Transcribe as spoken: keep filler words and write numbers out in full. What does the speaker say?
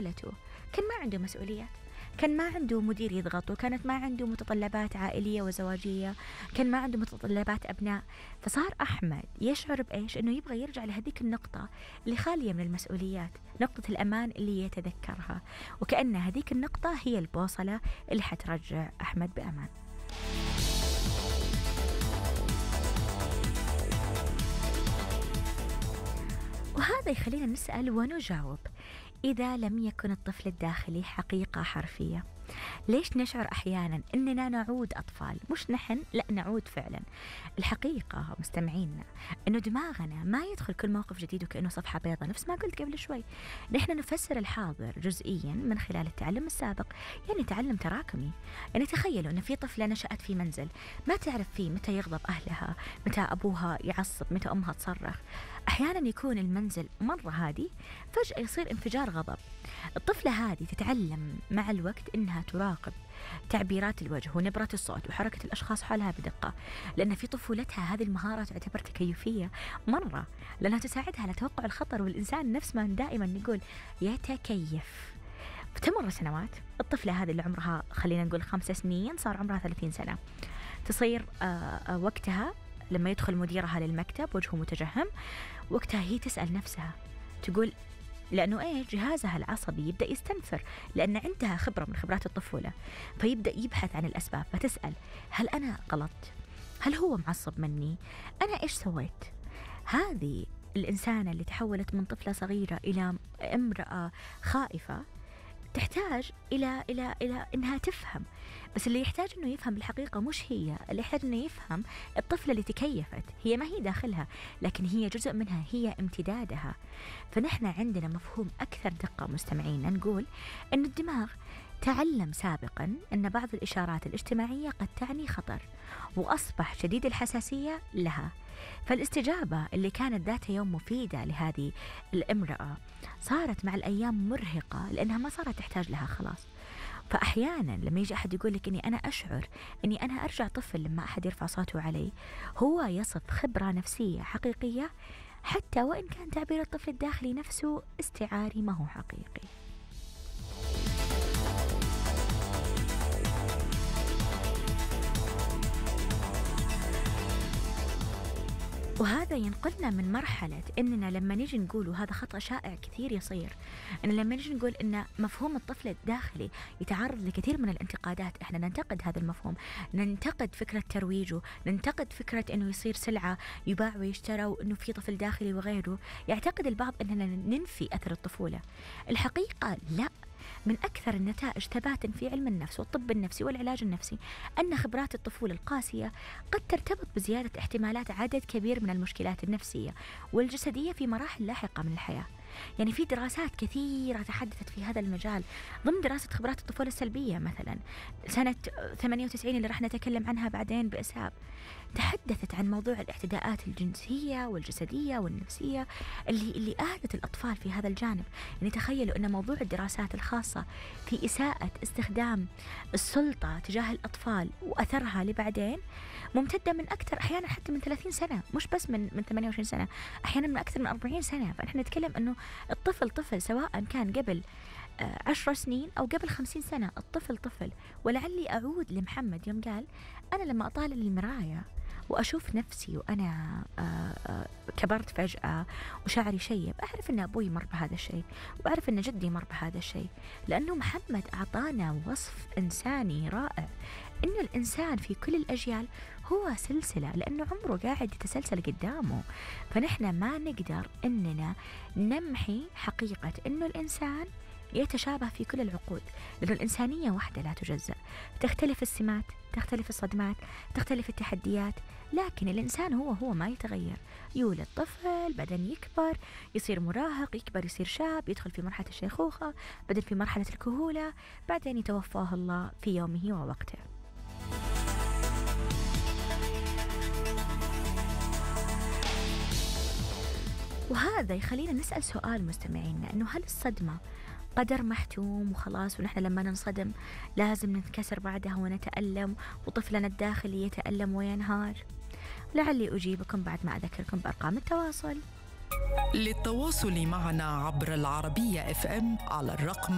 طفولته كان ما عنده مسؤوليات، كان ما عنده مدير يضغطه، كانت ما عنده متطلبات عائلية وزواجية، كان ما عنده متطلبات أبناء. فصار أحمد يشعر بإيش؟ أنه يبغى يرجع لهذيك النقطة اللي خالية من المسؤوليات، نقطة الأمان اللي يتذكرها، وكأن هذيك النقطة هي البوصلة اللي حترجع أحمد بأمان. وهذا يخلينا نسأل ونجاوب: إذا لم يكن الطفل الداخلي حقيقة حرفية، ليش نشعر أحيانا أننا نعود أطفال؟ مش نحن، لا نعود فعلا. الحقيقة مستمعينا أنه دماغنا ما يدخل كل موقف جديد وكأنه صفحة بيضاء، نفس ما قلت قبل شوي. نحن نفسر الحاضر جزئيا من خلال التعلم السابق، يعني تعلم تراكمي. يعني تخيلوا أن في طفلة نشأت في منزل ما تعرف فيه متى يغضب أهلها، متى أبوها يعصب، متى أمها تصرخ. أحيانا يكون المنزل مرة هادي، فجأة يصير انفجار غضب. الطفلة هذه تتعلم مع الوقت أنها تراقب تعبيرات الوجه ونبرة الصوت وحركة الأشخاص حولها بدقة، لأن في طفولتها هذه المهارة تعتبر تكيفية مرة، لأنها تساعدها على توقع الخطر. والإنسان نفس ما دائما نقول يتكيف. تمر سنوات، الطفلة هذه اللي عمرها خلينا نقول خمس سنين صار عمرها ثلاثين سنة، تصير آآ وقتها لما يدخل مديرها للمكتب وجهه متجهم، وقتها هي تسأل نفسها تقول، لأنه إيه جهازها العصبي يبدأ يستنفر، لأن عندها خبرة من خبرات الطفولة، فيبدأ يبحث عن الأسباب، فتسأل: هل أنا غلطت؟ هل هو معصب مني؟ أنا إيش سويت؟ هذه الإنسانة اللي تحولت من طفلة صغيرة إلى امرأة خائفة تحتاج إلى إلى إلى إنها تفهم. بس اللي يحتاج إنه يفهم بالحقيقة مش هي، اللي يحتاج إنه يفهم الطفلة اللي تكيفت. هي ما هي داخلها، لكن هي جزء منها، هي امتدادها. فنحن عندنا مفهوم أكثر دقة مستمعين، نقول إن الدماغ تعلم سابقا أن بعض الإشارات الاجتماعية قد تعني خطر، وأصبح شديد الحساسية لها. فالاستجابة اللي كانت ذات يوم مفيدة لهذه الامرأة صارت مع الأيام مرهقة، لأنها ما صارت تحتاج لها خلاص. فأحيانا لما يجي أحد يقول لك أني أنا أشعر أني أنا أرجع طفل لما أحد يرفع صوته علي، هو يصف خبرة نفسية حقيقية، حتى وإن كان تعبير الطفل الداخلي نفسه استعاري ما هو حقيقي. وهذا ينقلنا من مرحلة إننا لما نيجي نقول، وهذا خطأ شائع كثير يصير، إن لما نيجي نقول إن مفهوم الطفل الداخلي يتعرض لكثير من الانتقادات، إحنا ننتقد هذا المفهوم، ننتقد فكرة ترويجه، ننتقد فكرة إنه يصير سلعة يباع ويشترى، وإنه في طفل داخلي وغيره. يعتقد البعض إننا ننفي أثر الطفولة. الحقيقة لا، من أكثر النتائج ثباتا في علم النفس والطب النفسي والعلاج النفسي أن خبرات الطفولة القاسية قد ترتبط بزيادة احتمالات عدد كبير من المشكلات النفسية والجسدية في مراحل لاحقة من الحياة. يعني في دراسات كثيرة تحدثت في هذا المجال، ضمن دراسة خبرات الطفولة السلبية مثلا سنة ثمانية وتسعين اللي راح نتكلم عنها بعدين بإسهاب، تحدثت عن موضوع الاعتداءات الجنسية والجسدية والنفسية اللي اللي آذت الأطفال في هذا الجانب. يعني تخيلوا أن موضوع الدراسات الخاصة في إساءة استخدام السلطة تجاه الأطفال وأثرها لبعدين ممتدة من أكثر، أحيانا حتى من ثلاثين سنة، مش بس من من ثمانية وعشرين سنة، أحيانا من أكثر من أربعين سنة. فنحن نتكلم أنه الطفل طفل، سواء كان قبل عشر سنين أو قبل خمسين سنة، الطفل طفل. ولعلي أعود لمحمد يوم قال: أنا لما أطالع المراية وأشوف نفسي وأنا كبرت فجأة وشعري شيب، أعرف أن أبوي مر بهذا الشيء، وأعرف أن جدي مر بهذا الشيء، لأنه محمد أعطانا وصف إنساني رائع، إنه الإنسان في كل الأجيال هو سلسلة، لأنه عمره قاعد يتسلسل قدامه. فنحن ما نقدر أننا نمحي حقيقة إنه الإنسان يتشابه في كل العقود، لأن الإنسانية واحدة لا تجزأ. تختلف السمات، تختلف الصدمات، تختلف التحديات، لكن الإنسان هو هو ما يتغير. يولد طفل، بعدين يكبر، يصير مراهق، يكبر يصير شاب، يدخل في مرحلة الشيخوخة، بعدين في مرحلة الكهولة، بعدين يتوفاه الله في يومه ووقته. وهذا يخلينا نسأل سؤال مستمعينا، أنه هل الصدمة قدر محتوم وخلاص، ونحن لما ننصدم لازم ننكسر بعدها ونتألم وطفلنا الداخلي يتألم وينهار؟ لعلي أجيبكم بعد ما أذكركم بأرقام التواصل. للتواصل معنا عبر العربية إف إم على الرقم